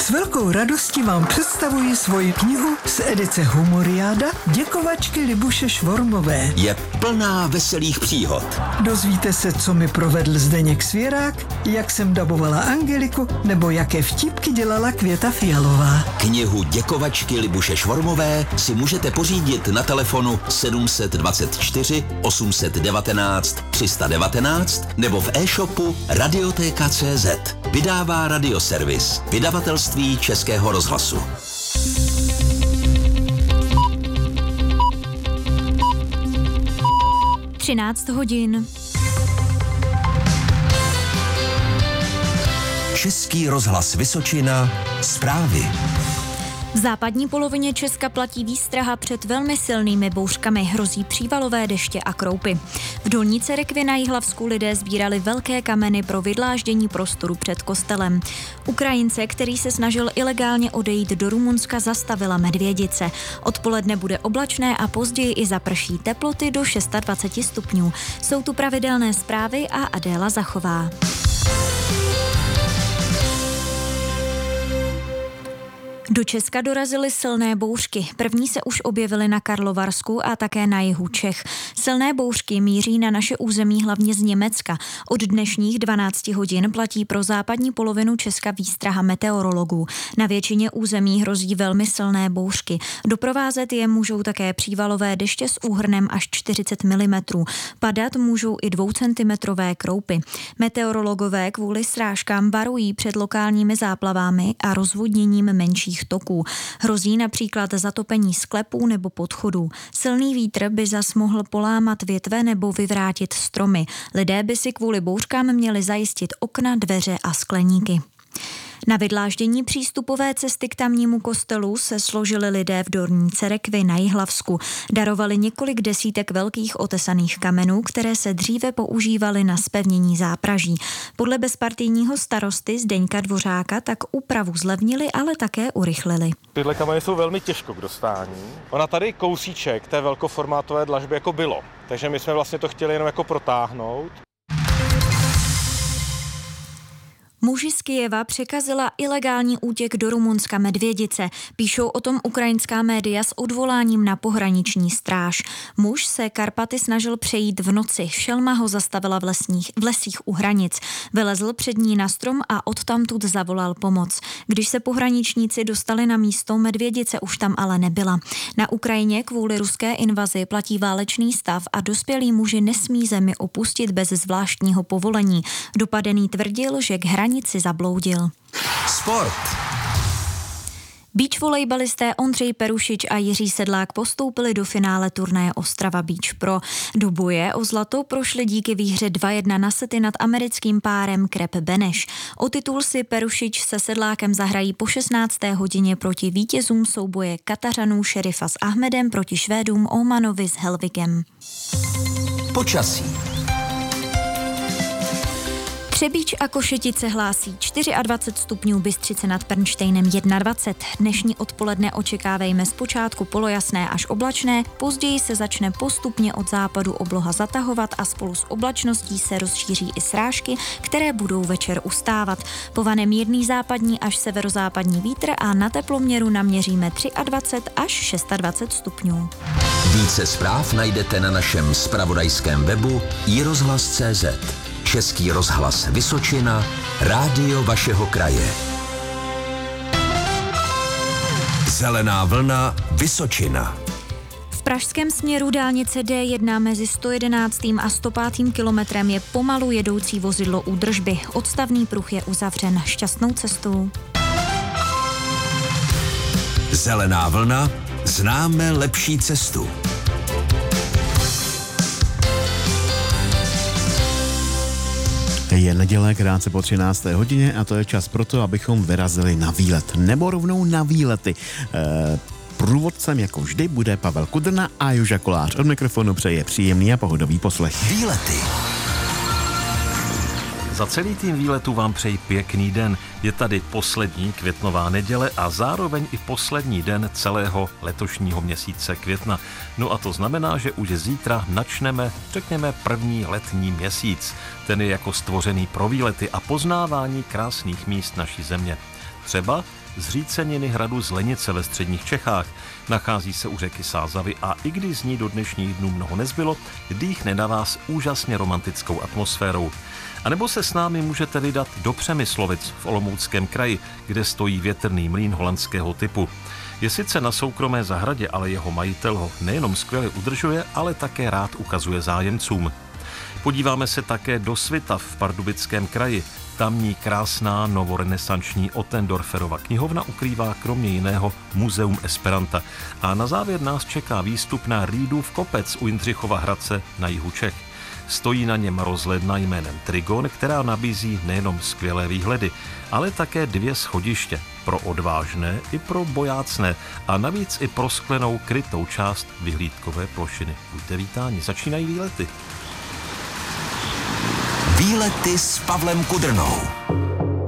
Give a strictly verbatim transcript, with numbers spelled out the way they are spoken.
S velkou radostí vám představuji svoji knihu z edice Humoriáda Děkovačky Libuše Švormové. Je plná veselých příhod. Dozvíte se, co mi provedl Zdeněk Svěrák, jak jsem dabovala Angeliku, nebo jaké vtipky dělala Květa Fialová. Knihu Děkovačky Libuše Švormové si můžete pořídit na telefonu sedm dvacet čtyři osm set devatenáct tři sta devatenáct nebo v e-shopu radioteka tečka cé zet. Vydává Radioservis, vydavatelství Českého rozhlasu. třináct hodin. Český rozhlas Vysočina, zprávy. V západní polovině Česka platí výstraha před velmi silnými bouřkami, hrozí přívalové deště a kroupy. V dolní Cerekvi na Jihlavsku lidé sbírali velké kameny pro vydláždění prostoru před kostelem. Ukrajince, který se snažil ilegálně odejít do Rumunska, zastavila medvědice. Odpoledne bude oblačné a později i zaprší, teploty do dvacet šest stupňů. Jsou tu pravidelné zprávy a Adéla Zachová. Do Česka dorazily silné bouřky. První se už objevily na Karlovarsku a také na jihu Čech. Silné bouřky míří na naše území hlavně z Německa. Od dnešních dvanácti hodin platí pro západní polovinu Česka výstraha meteorologů. Na většině území hrozí velmi silné bouřky. Doprovázet je můžou také přívalové deště s úhrnem až čtyřicet milimetrů. Padat můžou i dvoucentimetrové kroupy. Meteorologové kvůli srážkám varují před lokálními záplavami a rozvodněním menších toků. Hrozí například zatopení sklepů nebo podchodů. Silný vítr by zas mohl polámat větve nebo vyvrátit stromy. Lidé by si kvůli bouřkám měli zajistit okna, dveře a skleníky. Na vydláždění přístupové cesty k tamnímu kostelu se složili lidé v Dolní Cerekvi na Jihlavsku. Darovali několik desítek velkých otesaných kamenů, které se dříve používaly na zpevnění zápraží. Podle bezpartijního starosty Zdeňka Dvořáka tak úpravu zlevnili, ale také urychlili. Tyhle kameny jsou velmi těžko k dostání. Ona tady kousíček té velkoformátové dlažby jako bylo, takže my jsme vlastně to chtěli jenom jako protáhnout. Muži z Kyjeva překazila ilegální útěk do Rumunska medvědice. Píšou o tom ukrajinská média s odvoláním na pohraniční stráž. Muž se Karpaty snažil přejít v noci. Šelma ho zastavila v, lesních, v lesích u hranic. Vylezl před ní na strom a odtamtud zavolal pomoc. Když se pohraničníci dostali na místo, medvědice už tam ale nebyla. Na Ukrajině kvůli ruské invazi platí válečný stav a dospělí muži nesmí zemi opustit bez zvláštního povolení. Dopadený tvrdil, že k hranici si zabloudil. Sport. Beach volejbalisté Ondřej Perušič a Jiří Sedlák postoupili do finále turnaje Ostrava Beach Pro. Do boje o zlato prošli díky výhře dva jedna na sety nad americkým párem Krep Beneš. O titul si Perušič se Sedlákem zahrají po šestnácté hodině proti vítězům souboje Katařanů Šerifa s Ahmedem proti Švédům Omanovi s Helvigem. Počasí. Třebíč a Košetice hlásí dvacet čtyři stupňů, Bystřice nad Pernštejnem dvacet jedna. Dnešní odpoledne očekávejme zpočátku polojasné až oblačné, později se začne postupně od západu obloha zatahovat a spolu s oblačností se rozšíří i srážky, které budou večer ustávat. Povane mírný západní až severozápadní vítr a na teploměru naměříme dvacet tři až dvacet šest stupňů. Více zpráv najdete na našem zpravodajském webu i rozhlas tečka cé zet. Český rozhlas Vysočina, rádio vašeho kraje. Zelená vlna Vysočina. V pražském směru dálnice D jedna mezi sto jedenáctým a sto pátým kilometrem je pomalu jedoucí vozidlo údržby. Odstavný pruh je uzavřen. Šťastnou cestu. Zelená vlna, známe lepší cestu. Je neděle krátce po třinácté hodině a to je čas pro to, abychom vyrazili na výlet. Nebo rovnou na výlety. E, průvodcem jako vždy bude Pavel Kudrna a Joža Kolář. Od mikrofonu přeje příjemný a pohodový poslech. Výlety. Za celý tým výletu vám přeji pěkný den. Je tady poslední květnová neděle a zároveň i poslední den celého letošního měsíce května. No a to znamená, že už zítra načneme, řekněme, první letní měsíc. Ten je jako stvořený pro výlety a poznávání krásných míst naší země. Třeba zříceniny hradu Zlenice ve středních Čechách. Nachází se u řeky Sázavy a i když z ní do dnešních dnů mnoho nezbylo, dýchne na vás úžasně romantickou atmosférou. A nebo se s námi můžete vydat do Přemyslovic v Olomouckém kraji, kde stojí větrný mlýn holandského typu. Je sice na soukromé zahradě, ale jeho majitel ho nejenom skvěle udržuje, ale také rád ukazuje zájemcům. Podíváme se také do Svitav v Pardubickém kraji. Tamní krásná novorenesanční Ottendorferova knihovna ukrývá kromě jiného Muzeum Esperanta. A na závěr nás čeká výstup na Rýdův kopec u Jindřichova Hradce na jihu Čech. Stojí na něm rozhledna jménem Trigon, která nabízí nejenom skvělé výhledy, ale také dvě schodiště pro odvážné i pro bojácné a navíc i pro sklenou krytou část vyhlídkové plošiny. Buďte vítáni, začínají výlety. Výlety s Pavlem Kudrnou.